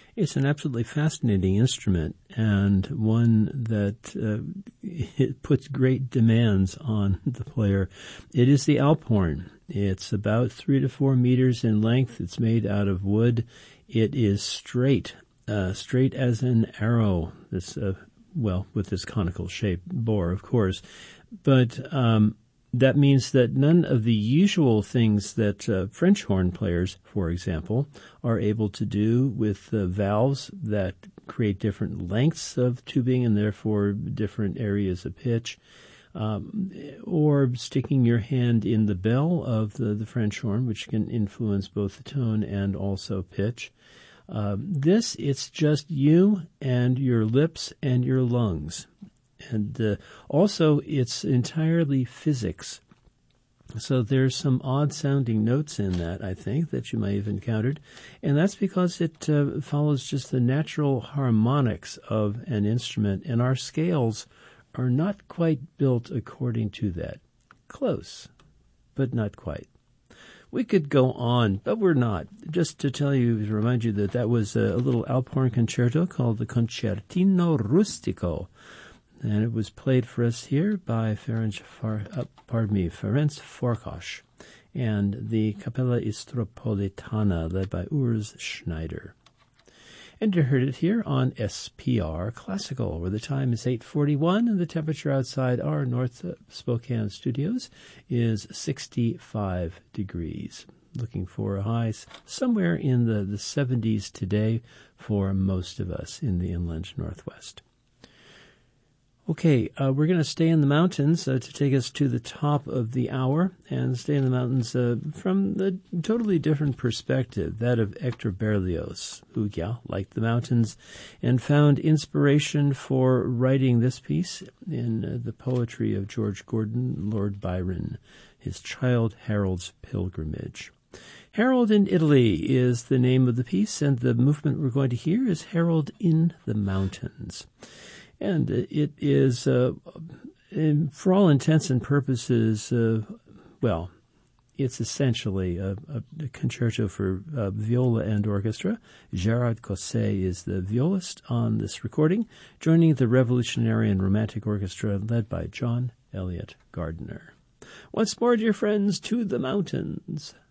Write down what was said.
It's an absolutely fascinating instrument, and one that it puts great demands on the player. It is the Alphorn. It's about 3 to 4 meters in length. It's made out of wood. It is straight as an arrow. This, with this conical shape, bore, of course, but that means that none of the usual things that French horn players, for example, are able to do with valves that create different lengths of tubing and therefore different areas of pitch, or sticking your hand in the bell of the French horn, which can influence both the tone and also pitch. It's just you and your lips and your lungs. And also, it's entirely physics. So there's some odd-sounding notes in that, I think, that you may have encountered. And that's because it follows just the natural harmonics of an instrument. And our scales are not quite built according to that. Close, but not quite. We could go on, but we're not. Just to remind you that was a little Alphorn concerto called the Concertino Rustico. And it was played for us here by Ferenc Farkas and the Capella Istropolitana, led by Urs Schneider. And you heard it here on SPR Classical, where the time is 8:41 and the temperature outside our North Spokane studios is 65 degrees. Looking for a high somewhere in the 70s today for most of us in the inland Northwest. Okay, we're going to stay in the mountains to take us to the top of the hour, and stay in the mountains from the totally different perspective, that of Hector Berlioz, who, liked the mountains and found inspiration for writing this piece in the poetry of George Gordon, Lord Byron, his Childe Harold's Pilgrimage. Harold in Italy is the name of the piece, and the movement we're going to hear is Harold in the Mountains. And it is, for all intents and purposes, it's essentially a concerto for viola and orchestra. Gerard Cosset is the violist on this recording, joining the Revolutionary and Romantic Orchestra led by John Elliott Gardiner. Once more, dear friends, to the mountains.